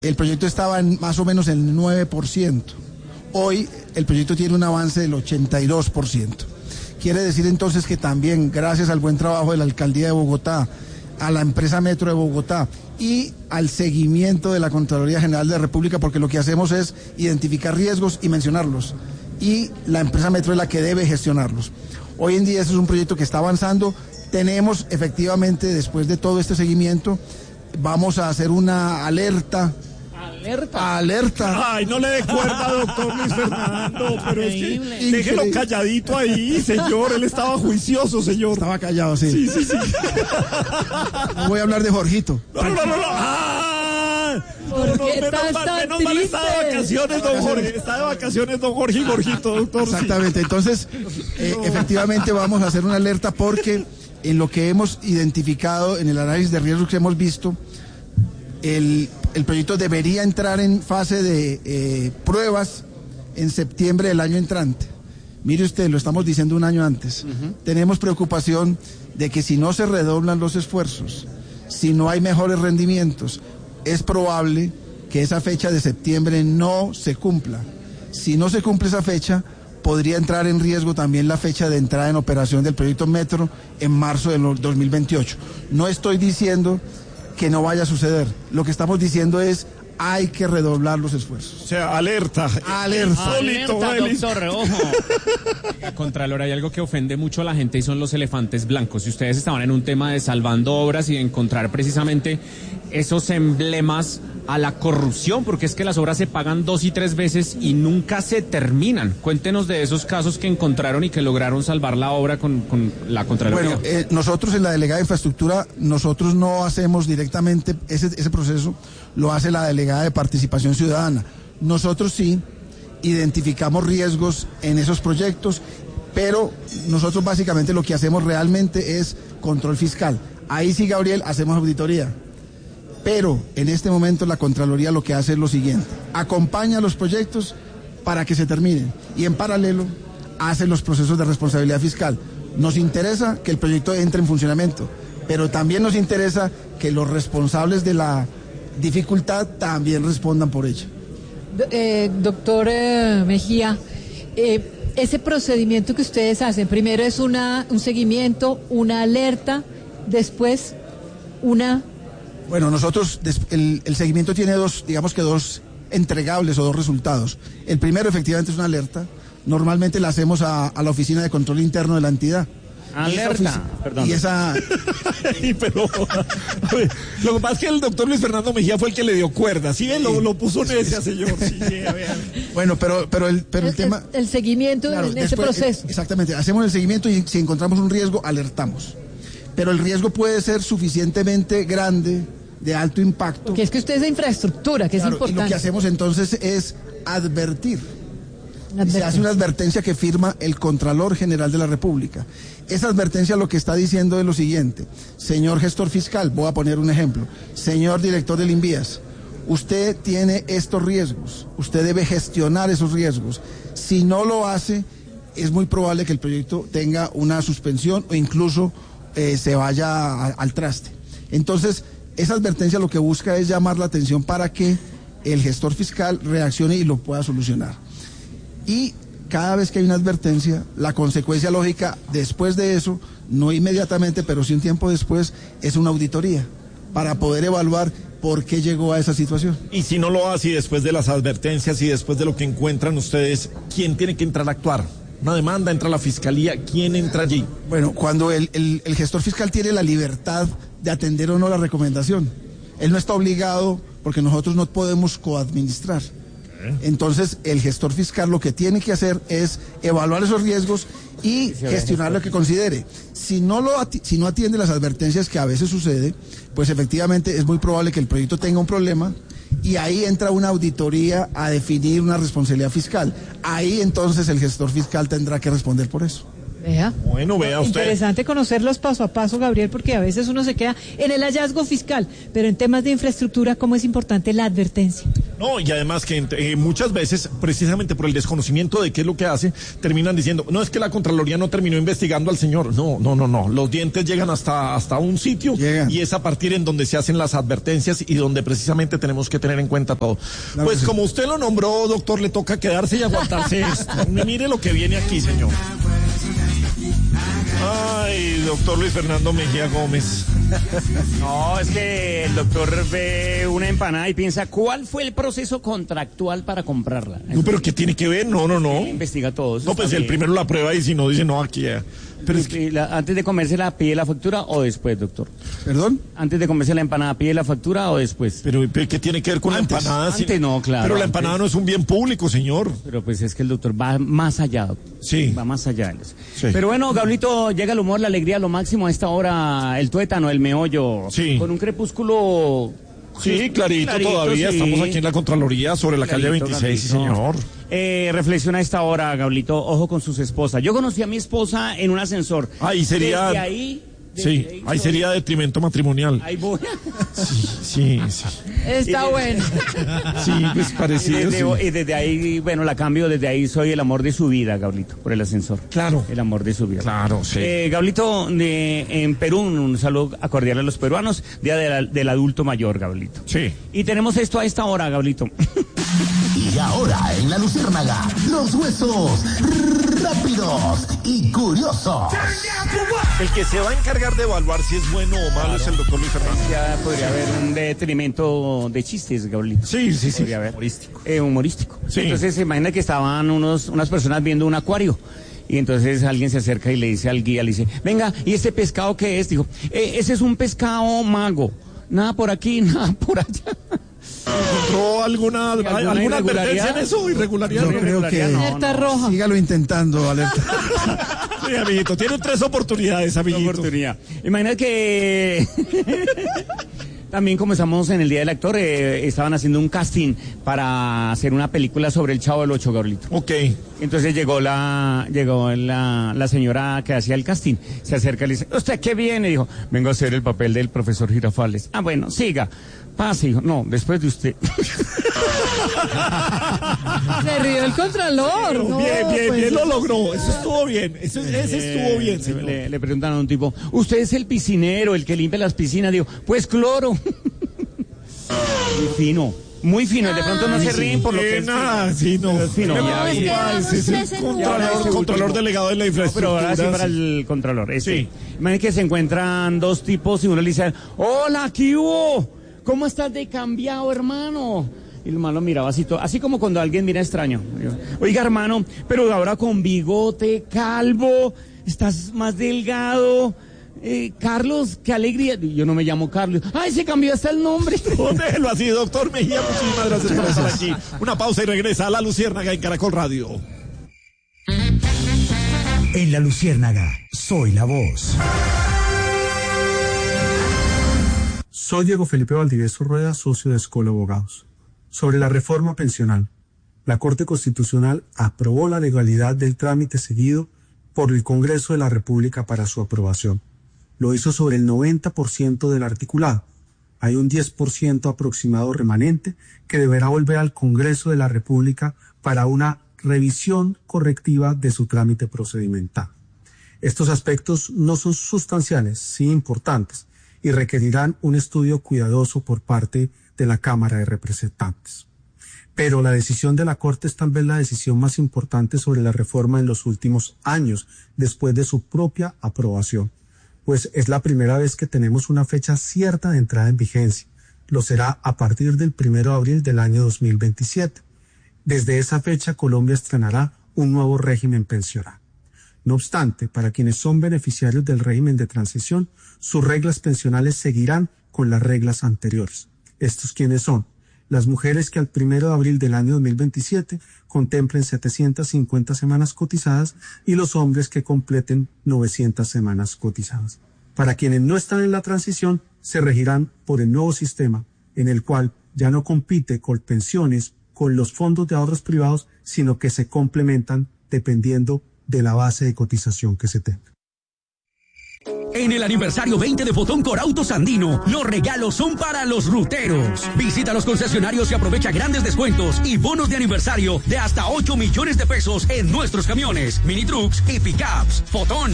El proyecto estaba más o menos en el 9%. Hoy el proyecto tiene un avance del 82%. Quiere decir entonces que también, gracias al buen trabajo de la Alcaldía de Bogotá, a la empresa Metro de Bogotá y al seguimiento de la Contraloría General de la República, porque lo que hacemos es identificar riesgos y mencionarlos, y la empresa Metro es la que debe gestionarlos. Hoy en día este es un proyecto que está avanzando. Tenemos efectivamente, después de todo este seguimiento, vamos a hacer una alerta. Ay, no le dé cuerda, doctor Luis Fernando, pero es que déjelo calladito ahí, señor. Él estaba juicioso, señor. Estaba callado, sí. Sí. No voy a hablar de Jorgito. No. Menos mal está de vacaciones, don Jorge. Está de vacaciones, don Jorge y Jorgito, doctor. Exactamente. Sí. Entonces, efectivamente vamos a hacer una alerta porque en lo que hemos identificado, en el análisis de riesgos que hemos visto, el proyecto debería entrar en fase de pruebas en septiembre del año entrante. Mire usted, lo estamos diciendo un año antes. Tenemos preocupación de que si no se redoblan los esfuerzos, si no hay mejores rendimientos, es probable que esa fecha de septiembre no se cumpla. Si no se cumple esa fecha, podría entrar en riesgo también la fecha de entrada en operación del proyecto Metro en marzo del 2028. No estoy diciendo que no vaya a suceder. Lo que estamos diciendo es hay que redoblar los esfuerzos. O sea, alerta. Doctor, ojo. Contralor, hay algo que ofende mucho a la gente y son los elefantes blancos. Si ustedes estaban en un tema de salvando obras y de encontrar precisamente esos emblemas a la corrupción, porque es que las obras se pagan 2 y 3 veces y nunca se terminan. Cuéntenos de esos casos que encontraron y que lograron salvar la obra con la Contraloría. Bueno, nosotros en la Delegada de Infraestructura, nosotros no hacemos directamente ese proceso, lo hace la Delegada de Participación Ciudadana. Nosotros sí identificamos riesgos en esos proyectos, pero nosotros básicamente lo que hacemos realmente es control fiscal. Ahí sí, Gabriel, hacemos auditoría. Pero en este momento la Contraloría lo que hace es lo siguiente: acompaña los proyectos para que se terminen y en paralelo hace los procesos de responsabilidad fiscal. Nos interesa que el proyecto entre en funcionamiento, pero también nos interesa que los responsables de la dificultad también respondan por ello. Doctor Mejía, ese procedimiento que ustedes hacen, primero es un seguimiento, una alerta, después una... Bueno, nosotros, el seguimiento tiene dos entregables o dos resultados. El primero efectivamente es una alerta. Normalmente la hacemos a la Oficina de Control Interno de la entidad. Alerta, perdón. Y esa... Pero, lo que pasa es que el doctor Luis Fernando Mejía fue el que le dio cuerda. ¿Sí ven? Lo puso en ese señor. Sí, bueno, pero el tema... El seguimiento, claro, en ese proceso. Exactamente, hacemos el seguimiento y si encontramos un riesgo, alertamos. Pero el riesgo puede ser suficientemente grande, de alto impacto. Que es que usted es de infraestructura, que claro, es importante. Y lo que hacemos entonces es advertir. Se hace una advertencia que firma el Contralor General de la República. Esa advertencia lo que está diciendo es lo siguiente: señor gestor fiscal, voy a poner un ejemplo, señor director del INVIAS, usted tiene estos riesgos, usted debe gestionar esos riesgos. Si no lo hace, es muy probable que el proyecto tenga una suspensión o incluso se vaya al traste. Entonces, esa advertencia lo que busca es llamar la atención para que el gestor fiscal reaccione y lo pueda solucionar. Y cada vez que hay una advertencia, la consecuencia lógica después de eso, no inmediatamente, pero sí un tiempo después, es una auditoría para poder evaluar por qué llegó a esa situación. Y si no lo hace, y después de las advertencias y después de lo que encuentran ustedes, ¿quién tiene que entrar a actuar? Una demanda, entra la fiscalía, ¿quién entra allí? Bueno, cuando el gestor fiscal tiene la libertad de atender o no la recomendación, él no está obligado, porque nosotros no podemos coadministrar. Entonces, el gestor fiscal lo que tiene que hacer es evaluar esos riesgos y gestionar lo que considere. Si no atiende las advertencias, que a veces sucede, pues efectivamente es muy probable que el proyecto tenga un problema y ahí entra una auditoría a definir una responsabilidad fiscal. Ahí entonces el gestor fiscal tendrá que responder por eso. Vea. Bueno, vea usted. Interesante conocerlos paso a paso, Gabriel, porque a veces uno se queda en el hallazgo fiscal, pero en temas de infraestructura, ¿cómo es importante la advertencia? No, y además que muchas veces, precisamente por el desconocimiento de qué es lo que hace, terminan diciendo, no, es que la Contraloría no terminó investigando al señor. No. Los dientes llegan hasta un sitio y es a partir en donde se hacen las advertencias y donde precisamente tenemos que tener en cuenta todo. Claro, pues como usted lo nombró, doctor, le toca quedarse y aguantarse esto. Mire lo que viene aquí, señor. Ay, doctor Luis Fernando Mejía Gómez. No, es que el doctor ve una empanada y piensa, ¿cuál fue el proceso contractual para comprarla? No, pero ¿qué tiene que ver? No. Él investiga todo. No, pues el primero la prueba y si no dice no, aquí. Pero es que antes de comérsela, ¿pide la factura o después, doctor? ¿Perdón? Antes de comerse la empanada, ¿pide la factura o después? Pero ¿qué tiene que ver con antes, la empanada? Antes no, claro. Pero la empanada no es un bien público, señor. Pero pues es que el doctor va más allá. Sí. Va más allá de eso. Sí. Pero bueno, Gablito, llega el humor, la alegría, lo máximo a esta hora, el tuétano, el meollo. Sí. Con un crepúsculo... Sí, clarito todavía. Sí. Estamos aquí en la Contraloría sobre la calle 26, sí, señor. Reflexiona a esta hora, Gablito, ojo con sus esposas. Yo conocí a mi esposa en un ascensor. Ahí sería... Desde ahí... Sí, ahí sería detrimento matrimonial. Ahí voy. Sí. Está bueno. Sí, pues parecido. Y desde ahí, bueno, la cambio, desde ahí soy el amor de su vida, Gablito, por el ascensor. Claro. El amor de su vida. Claro, sí. Gablito, en Perú, un saludo cordial a los peruanos, Día del Adulto Mayor, Gablito. Sí. Y tenemos esto a esta hora, Gablito. Y ahora en La Luciérnaga, los huesos rápidos y curiosos. El que se va a encargar de evaluar si es bueno o malo es el doctor Luis Fernando. Ya podría haber un detrimento de chistes, Gablito. Sí. Podría haber. Humorístico. Sí. Entonces, imagina que estaban unas personas viendo un acuario. Y entonces alguien se acerca y le dice al guía, le dice, venga, ¿y este pescado qué es? Dijo, ese es un pescado mago. Nada por aquí, nada por allá. ¿Encontró alguna advertencia en eso? ¿Irregularidad? Yo creo que... Alerta roja. Sígalo intentando, alerta. Sí, amiguito, tiene 3 oportunidades, amiguito. Imagina que... También comenzamos en el Día del Actor, estaban haciendo un casting para hacer una película sobre el Chavo del Ocho, Gablito. Ok. Entonces llegó la señora que hacía el casting, se acerca y le dice, ¿usted qué viene? Dijo, vengo a hacer el papel del profesor Girafales. Ah, bueno, siga. Pase, dijo, no, después de usted. Se rió el Contralor. No, bien, lo logró. Eso estuvo bien. Ese estuvo bien, señor. Le preguntaron a un tipo, ¿usted es el piscinero, el que limpia las piscinas? Dijo, pues cloro. Muy fino, de pronto no se ríen por lo que es nada, sí, no. Es fino. No, es que vamos es el controlador delegado de la infraestructura. Pero ahora sí para el controlador. Sí. Imagínate que se encuentran dos tipos y uno le dice, hola, ¿qué hubo? ¿Cómo estás de cambiado, hermano? Y el hermano miraba así como cuando alguien mira extraño. Oiga, hermano, pero ahora con bigote, calvo, estás más delgado. Carlos, qué alegría. Yo no me llamo Carlos. ¡Ay, se cambió hasta el nombre! Déjelo así, doctor Mejía. Muchísimas gracias por estar aquí. Una pausa y regresa a La Luciérnaga en Caracol Radio. En La Luciérnaga, soy la voz. Soy Diego Felipe Valdivieso Rueda, socio de Escola Abogados. Sobre la reforma pensional, la Corte Constitucional aprobó la legalidad del trámite seguido por el Congreso de la República para su aprobación. Lo hizo sobre el 90% del articulado. Hay un 10% aproximado remanente que deberá volver al Congreso de la República para una revisión correctiva de su trámite procedimental. Estos aspectos no son sustanciales, sí importantes, y requerirán un estudio cuidadoso por parte de la Cámara de Representantes. Pero la decisión de la Corte es tal vez la decisión más importante sobre la reforma en los últimos años, después de su propia aprobación, pues es la primera vez que tenemos una fecha cierta de entrada en vigencia. Lo será a partir del 1 de abril del año 2027. Desde esa fecha, Colombia estrenará un nuevo régimen pensional. No obstante, para quienes son beneficiarios del régimen de transición, sus reglas pensionales seguirán con las reglas anteriores. ¿Estos quiénes son? Las mujeres que al 1 de abril del año 2027 contemplen 750 semanas cotizadas y los hombres que completen 900 semanas cotizadas. Para quienes no están en la transición, se regirán por el nuevo sistema, en el cual ya no compite Colpensiones con los fondos de ahorros privados, sino que se complementan dependiendo de la base de cotización que se tenga. En el aniversario 20 de Fotón Corautos Andino, los regalos son para los ruteros. Visita los concesionarios y aprovecha grandes descuentos y bonos de aniversario de hasta 8 millones de pesos en nuestros camiones, mini trucks y pickups. Fotón.